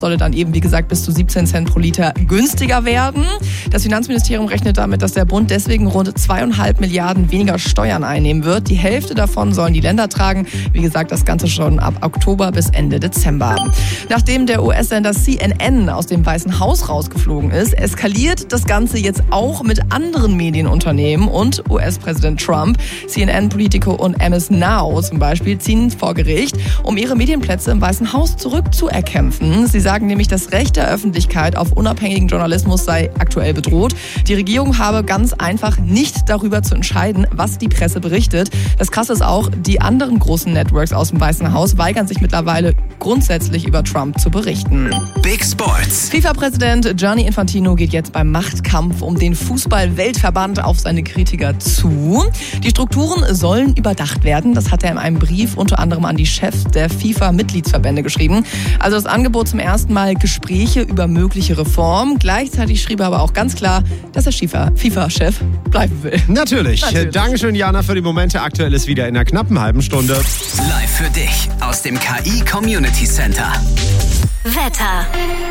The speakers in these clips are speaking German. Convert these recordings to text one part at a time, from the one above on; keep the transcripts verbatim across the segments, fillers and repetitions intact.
solle dann eben, wie gesagt, bis zu siebzehn Cent pro Liter günstiger werden. Das Finanzministerium rechnet damit, dass der Bund deswegen rund zweieinhalb Milliarden weniger Steuern einnehmen wird. Die Hälfte davon sollen die Länder tragen. Wie gesagt, das Ganze schon ab Oktober bis Ende Dezember. Nachdem der U S-Sender C N N aus dem Weißen Haus rausgeflogen ist, eskaliert das Ganze jetzt auch mit anderen Medienunternehmen und U S-Präsident Trump. C N N, Politico und M S Now zum Beispiel ziehen vor Gericht, um ihre Medienplätze im Weißen Haus zurückzuerkämpfen. Sie sagen nämlich, das Recht der Öffentlichkeit auf unabhängigen Journalismus sei aktuell bedroht. Die Regierung habe ganz einfach nicht darüber zu entscheiden, was die Presse berichtet. Das Krasse ist auch, die anderen großen Networks aus dem Weißen Haus weigern sich mittlerweile grundsätzlich über Trump zu berichten. Big Sports. FIFA-Präsident Gianni Infantino geht jetzt beim Machtkampf um den Fußball-Weltverband auf seine Kritiker zu. Die Strukturen sollen überdacht werden. Das hat er in einem Brief unter anderem an die Chefs der FIFA-Mitgliedsverbände geschrieben. Also das Angebot zum ersten Mal Gespräche über mögliche Reformen. Gleichzeitig schrieb er aber auch ganz klar, dass er FIFA-Chef bleiben will. Natürlich. Natürlich. Dankeschön, Jana, für die Momente. Aktuell ist wieder in einer knappen halben Stunde. Live für dich aus dem K I Community Center. Wetter.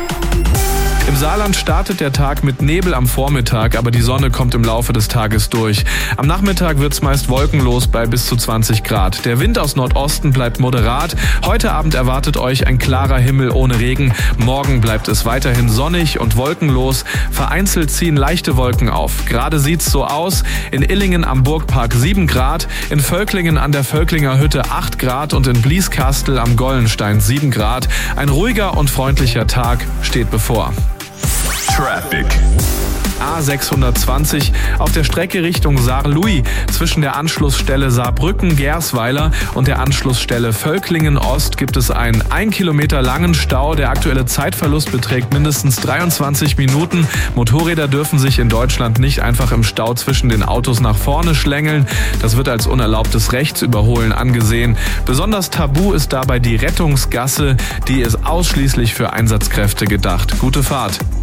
Im Saarland startet der Tag mit Nebel am Vormittag, aber die Sonne kommt im Laufe des Tages durch. Am Nachmittag wird es meist wolkenlos bei bis zu zwanzig Grad. Der Wind aus Nordosten bleibt moderat. Heute Abend erwartet euch ein klarer Himmel ohne Regen. Morgen bleibt es weiterhin sonnig und wolkenlos. Vereinzelt ziehen leichte Wolken auf. Gerade sieht's so aus. In Illingen am Burgpark sieben Grad, in Völklingen an der Völklinger Hütte acht Grad und in Blieskastel am Gollenstein sieben Grad. Ein ruhiger und freundlicher Tag steht bevor. Traffic. A sechshundertzwanzig auf der Strecke Richtung Saarlouis zwischen der Anschlussstelle Saarbrücken-Gersweiler und der Anschlussstelle Völklingen-Ost gibt es einen ein Kilometer langen Stau. Der aktuelle Zeitverlust beträgt mindestens dreiundzwanzig Minuten. Motorräder dürfen sich in Deutschland nicht einfach im Stau zwischen den Autos nach vorne schlängeln. Das wird als unerlaubtes Rechtsüberholen angesehen. Besonders tabu ist dabei die Rettungsgasse. Die ist ausschließlich für Einsatzkräfte gedacht. Gute Fahrt.